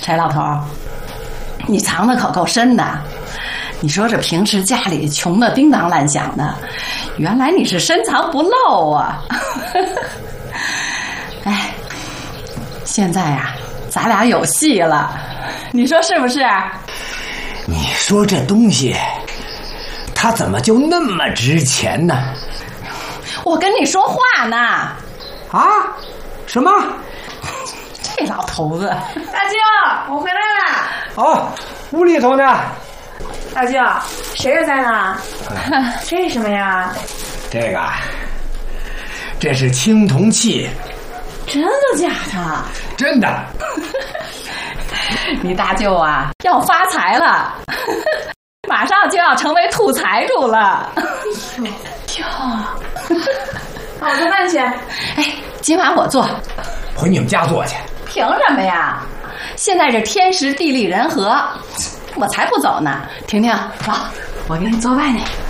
柴老头，你藏的可够深的。你说这平时家里穷的叮当乱响的，原来你是深藏不露啊！哎，现在呀，咱俩有戏了，你说是不是？ 你说这东西，它怎么就那么值钱呢？ 我跟你说话呢。 啊？什么？ 这老头子！ 大舅，我回来了。 哦，屋里头呢。 大舅，谁又在呢？这是什么呀？ 这是青铜器。 真的假的？ 真的。 你大舅啊，要发财了，马上就要成为土财主了。 哟，我做饭去。 哎，今晚我做。 回你们家做去。 凭什么呀？现在这天时地利人和，我才不走呢。婷婷，走，我给你做饭去。